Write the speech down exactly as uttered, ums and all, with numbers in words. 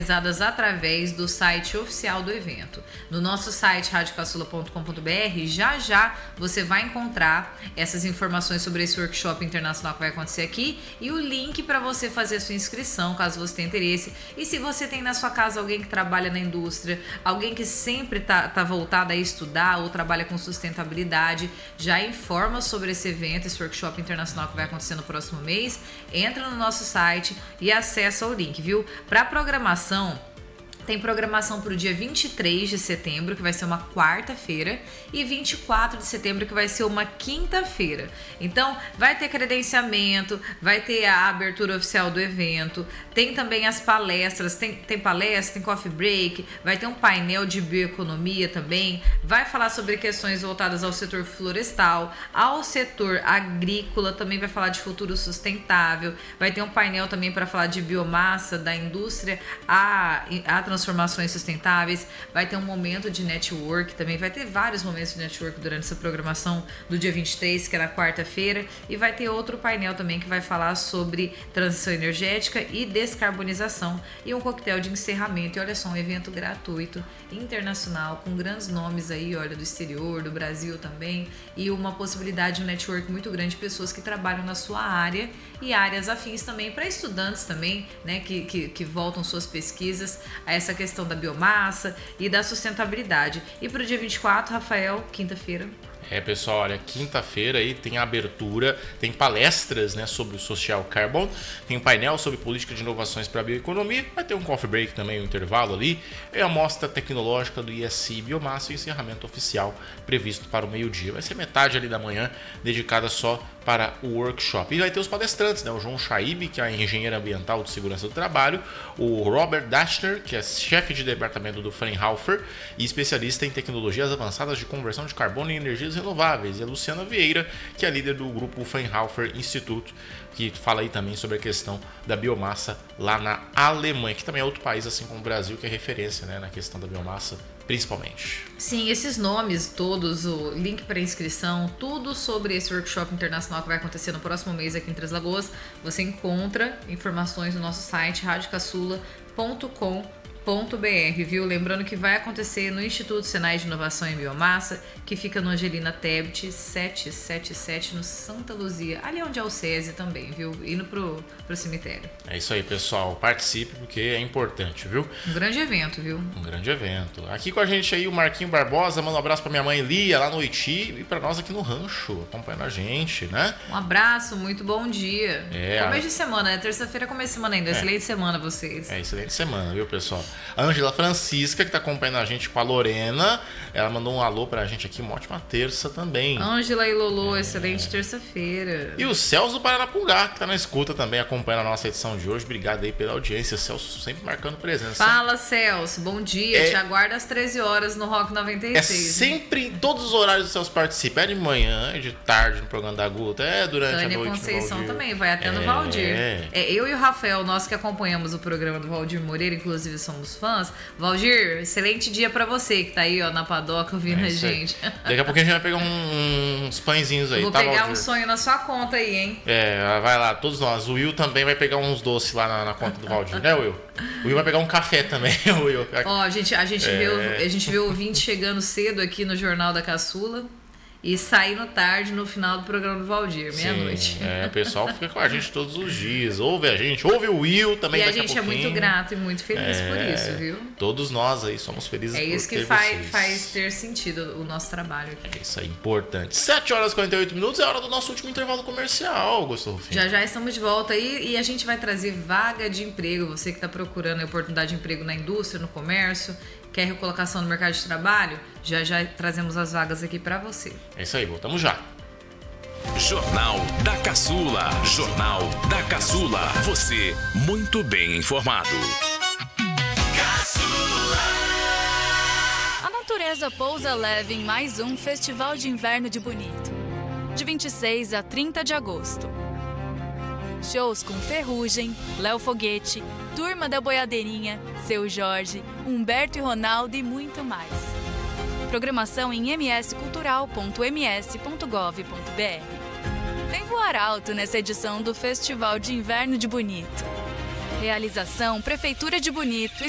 realizadas através do site oficial do evento. No nosso site rádio caçula ponto com ponto b r, já já você vai encontrar essas informações sobre esse workshop internacional que vai acontecer aqui e o link para você fazer a sua inscrição, caso você tenha interesse. E se você tem na sua casa alguém que trabalha na indústria, alguém que sempre está tá voltado a estudar ou trabalha com sustentabilidade, já informa sobre esse evento, esse workshop internacional que vai acontecer no próximo mês. Entra no nosso site e acessa o link, viu? Para programação, tem programação para o dia vinte e três de setembro, que vai ser uma quarta-feira, e vinte e quatro de setembro, que vai ser uma quinta-feira. Então, vai ter credenciamento, vai ter a abertura oficial do evento, tem também as palestras, tem, tem palestra, tem coffee break, vai ter um painel de bioeconomia também, vai falar sobre questões voltadas ao setor florestal, ao setor agrícola, também vai falar de futuro sustentável, vai ter um painel também para falar de biomassa, da indústria a, a transformações sustentáveis, vai ter um momento de network também, vai ter vários momentos de network durante essa programação do dia vinte e três, que é na quarta-feira, e vai ter outro painel também que vai falar sobre transição energética e descarbonização e um coquetel de encerramento. E olha só, um evento gratuito, internacional, com grandes nomes aí, olha, do exterior, do Brasil também, e uma possibilidade de um network muito grande de pessoas que trabalham na sua área e áreas afins também, para estudantes também, né, que, que, que voltam suas pesquisas a essa questão da biomassa e da sustentabilidade. E para o dia vinte e quatro, Rafael, quinta-feira. É, pessoal, olha, quinta-feira aí tem abertura, tem palestras, né, sobre o Social Carbon, tem um painel sobre política de inovações para a bioeconomia, vai ter um coffee break também, um intervalo ali, é a mostra tecnológica do I S I Biomassa e encerramento oficial previsto para o meio-dia. Vai ser metade ali da manhã dedicada só para o workshop. E vai ter os palestrantes, né? O João Chaib, que é engenheiro ambiental de segurança do trabalho, o Robert Dashner, que é chefe de departamento do Fraunhofer e especialista em tecnologias avançadas de conversão de carbono em energias renováveis, e a Luciana Vieira, que é líder do grupo Fraunhofer Institute, que fala aí também sobre a questão da biomassa lá na Alemanha, que também é outro país, assim como o Brasil, que é referência, né, na questão da biomassa, principalmente. Sim, esses nomes todos, o link para inscrição, tudo sobre esse workshop internacional que vai acontecer no próximo mês aqui em Três Lagoas, você encontra informações no nosso site rádio caçula ponto com ponto b r, viu? Lembrando que vai acontecer no Instituto Senai de Inovação em Biomassa, que fica no Angelina Tebet setecentos e setenta e sete, no Santa Luzia, ali onde é o SESI também, viu? Indo pro, pro cemitério. É isso aí, pessoal. Participe, porque é importante, viu? Um grande evento, viu? Um grande evento. Aqui com a gente aí o Marquinho Barbosa, manda um abraço pra minha mãe Lia, lá no Oiti, e pra nós aqui no Rancho, acompanhando a gente, né? Um abraço, muito bom dia. É, começo a... de semana, né? Terça-feira, começo de semana ainda. É. Excelente semana a vocês. É, excelente semana, viu, pessoal? A Ângela Francisca, que tá acompanhando a gente com a Lorena, ela mandou um alô pra gente aqui, uma ótima terça também. Ângela e Lolo, é. Excelente terça-feira. E o Celso do Paranapungá, que tá na escuta também, acompanhando a nossa edição de hoje. Obrigado aí pela audiência, Celso sempre marcando presença. Fala, Celso, bom dia, é... te aguardo às treze horas no Rock noventa e seis. É sempre em todos os horários o Celso participa, é de manhã, é de tarde no programa da Guta, é durante Tânia a noite Conceição também, vai até no é... Valdir. É, eu e o Rafael, nós que acompanhamos o programa do Valdir Moreira, inclusive somos fãs. Valdir, excelente dia pra você que tá aí, ó, na padoca ouvindo é a gente. Aí. Daqui a pouquinho a gente vai pegar um, uns pãezinhos aí, Vou tá, pegar Valdir? um sonho na sua conta aí, hein? É, vai lá, todos nós. O Will também vai pegar uns doces lá na, na conta do Valdir, né, Will? O Will vai pegar um café também, o Will. Ó, a gente, a gente, é... vê, a gente vê o ouvinte chegando cedo aqui no Jornal da Caçula. E saindo tarde no final do programa do Valdir, meia-noite. É, o pessoal fica com a gente todos os dias. Ouve a gente, ouve o Will também. E daqui a gente a é muito grato e muito feliz é, por isso, viu? Todos nós aí somos felizes é por isso que ter faz, vocês. faz ter sentido o nosso trabalho aqui. É isso aí, importante. sete horas e quarenta e oito minutos é a hora do nosso último intervalo comercial, Gustavo Rufino. Já já estamos de volta aí e a gente vai trazer vaga de emprego. Você que está procurando a oportunidade de emprego na indústria, no comércio, quer recolocação no mercado de trabalho, já já trazemos as vagas aqui para você. É isso aí, voltamos já. Jornal da Caçula. Jornal da Caçula. Você muito bem informado. Caçula. A natureza pousa leve em mais um Festival de Inverno de Bonito. De vinte e seis a trinta de agosto. Shows com Ferrugem, Léo Foguete, Turma da Boiadeirinha, Seu Jorge, Humberto e Ronaldo e muito mais. Programação em m s cultural ponto m s ponto gov ponto b r. Vem voar alto nessa edição do Festival de Inverno de Bonito. Realização Prefeitura de Bonito.